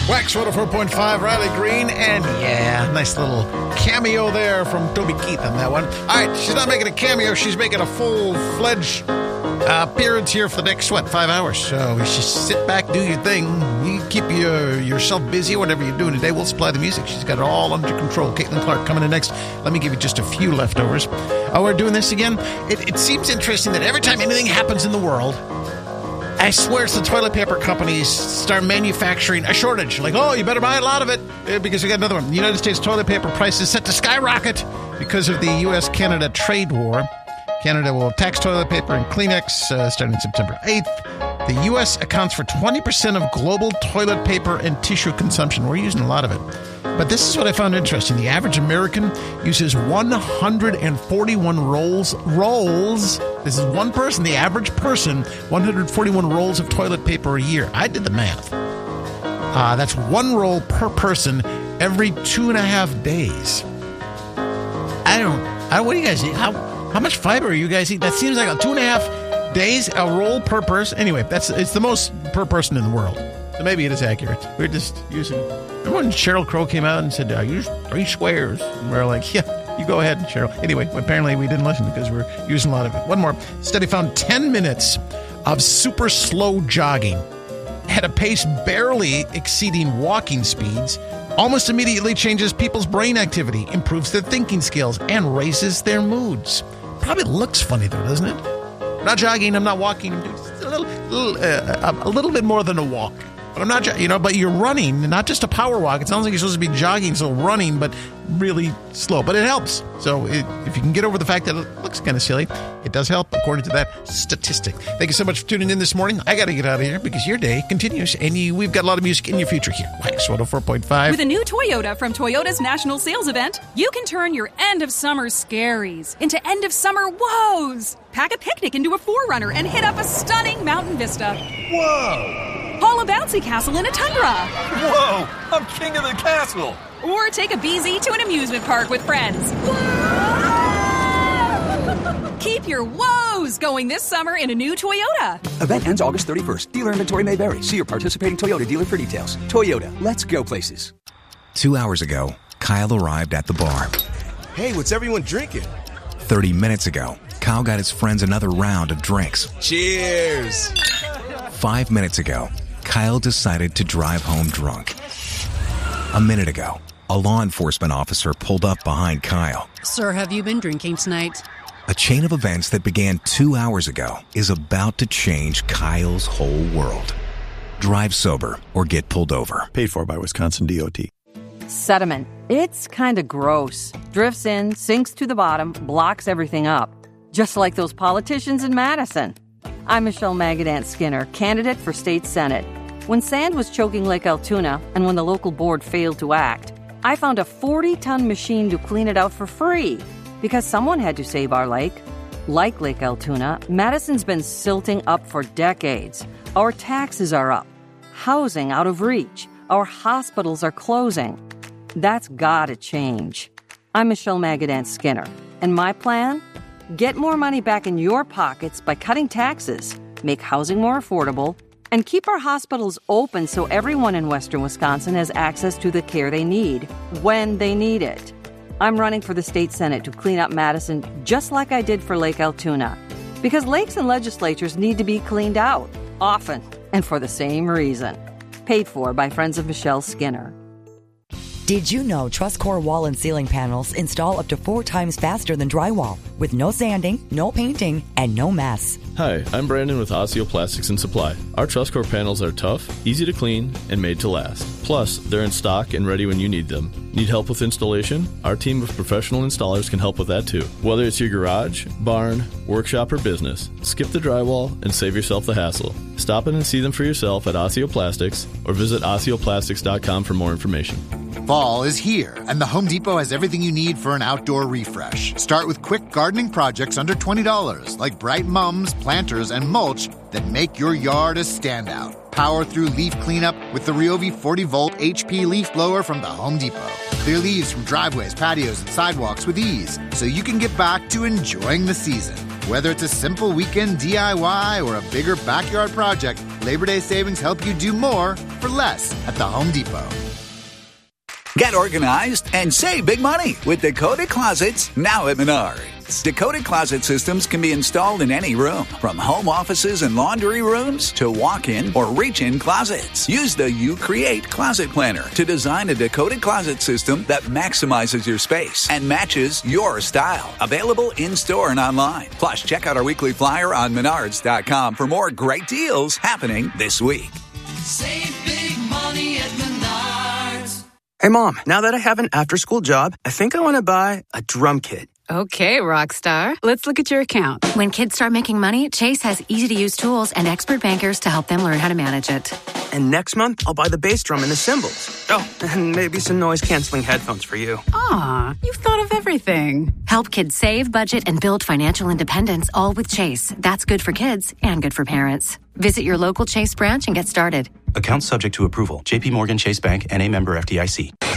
Wax 104.5, Riley Green, and yeah, nice little cameo there from Toby Keith on that one. All right, she's not making a cameo, she's making a full-fledged appearance here for the next, 5 hours. So you just sit back, do your thing. You keep yourself busy, whatever you're doing today. We'll supply the music. She's got it all under control. Caitlin Clark coming in next. Let me give you just a few leftovers. Oh, we're doing this again? It seems interesting that every time anything happens in the world, I swear it's the toilet paper companies start manufacturing a shortage. Like, oh, you better buy a lot of it because we got another one. The United States toilet paper prices set to skyrocket because of the U.S.-Canada trade war. Canada will tax toilet paper and Kleenex starting September 8th. The U.S. accounts for 20% of global toilet paper and tissue consumption. We're using a lot of it. But this is what I found interesting. The average American uses 141 rolls. This is one person, the average person, 141 rolls of toilet paper a year. I did the math. That's one roll per person every 2.5 days. What do you guys eat? How much fiber are you guys eating? That seems like 2.5 days, a roll per person. Anyway, it's the most per person in the world. So maybe it is accurate. We're just using... Remember when Sheryl Crow came out and said, I use 3 squares? And we're like, yeah, you go ahead, Sheryl. Anyway, apparently we didn't listen because we're using a lot of it. One more. Study found 10 minutes of super slow jogging at a pace barely exceeding walking speeds almost immediately changes people's brain activity, improves their thinking skills, and raises their moods. Probably looks funny, though, doesn't it? I'm not jogging. I'm not walking. I'm doing a little bit more than a walk. But I'm not, but you're running, not just a power walk. It sounds like you're supposed to be jogging, so running, but really slow. But it helps. So if you can get over the fact that it looks kind of silly, it does help, according to that statistic. Thank you so much for tuning in this morning. I got to get out of here because your day continues, and we've got a lot of music in your future here. Wax 104.5. With a new Toyota from Toyota's National Sales Event, you can turn your end-of-summer scaries into end-of-summer woes. Pack a picnic into a 4Runner and hit up a stunning mountain vista. Whoa! Haul a bouncy castle in a Tundra. Whoa! I'm king of the castle! Or take a BZ to an amusement park with friends. Keep your woes going this summer in a new Toyota. Event ends August 31st. Dealer inventory may vary. See your participating Toyota dealer for details. Toyota, let's go places. 2 hours ago, Kyle arrived at the bar. Hey, what's everyone drinking? 30 minutes ago, Kyle got his friends another round of drinks. Cheers! 5 minutes ago, Kyle decided to drive home drunk. A minute ago, a law enforcement officer pulled up behind Kyle. Sir, have you been drinking tonight? A chain of events that began 2 hours ago is about to change Kyle's whole world. Drive sober or get pulled over. Paid for by Wisconsin DOT. Sediment. It's kind of gross. Drifts in, sinks to the bottom, blocks everything up. Just like those politicians in Madison. I'm Michelle Magadant Skinner, candidate for state senate. When sand was choking Lake Altoona and when the local board failed to act, I found a 40-ton machine to clean it out for free because someone had to save our lake. Like Lake Altoona, Madison's been silting up for decades. Our taxes are up. Housing out of reach. Our hospitals are closing. That's gotta change. I'm Michelle Magadant Skinner, and my plan? Get more money back in your pockets by cutting taxes, make housing more affordable, and keep our hospitals open so everyone in Western Wisconsin has access to the care they need, when they need it. I'm running for the state senate to clean up Madison just like I did for Lake Altoona. Because lakes and legislatures need to be cleaned out, often, and for the same reason. Paid for by Friends of Michelle Skinner. Did you know TrustCore wall and ceiling panels install up to 4 times faster than drywall, with no sanding, no painting, and no mess? Hi, I'm Brandon with Osseo Plastics and Supply. Our TrustCore panels are tough, easy to clean, and made to last. Plus, they're in stock and ready when you need them. Need help with installation? Our team of professional installers can help with that too. Whether it's your garage, barn, workshop, or business, skip the drywall and save yourself the hassle. Stop in and see them for yourself at Osseo Plastics or visit OsseoPlastics.com for more information. Fall is here, and the Home Depot has everything you need for an outdoor refresh. Start with quick gardening projects under $20, like bright mums, planters, and mulch that make your yard a standout. Power through leaf cleanup with the Ryobi 40-volt HP leaf blower from the Home Depot. Clear leaves from driveways, patios, and sidewalks with ease, so you can get back to enjoying the season. Whether it's a simple weekend DIY or a bigger backyard project, Labor Day savings help you do more for less at the Home Depot. Get organized and save big money with Dakota Closets now at Menards. Dakota Closet systems can be installed in any room, from home offices and laundry rooms to walk-in or reach-in closets. Use the You Create Closet Planner to design a Dakota Closet system that maximizes your space and matches your style. Available in-store and online. Plus, check out our weekly flyer on Menards.com for more great deals happening this week. Save big money at Menards. Hey, Mom, now that I have an after-school job, I think I want to buy a drum kit. Okay, Rockstar. Let's look at your account. When kids start making money, Chase has easy-to-use tools and expert bankers to help them learn how to manage it. And next month, I'll buy the bass drum and the cymbals. Oh, and maybe some noise-canceling headphones for you. Aw, you've thought of everything. Help kids save, budget, and build financial independence, all with Chase. That's good for kids and good for parents. Visit your local Chase branch and get started. Account subject to approval. JP Morgan Chase Bank, N.A. member FDIC.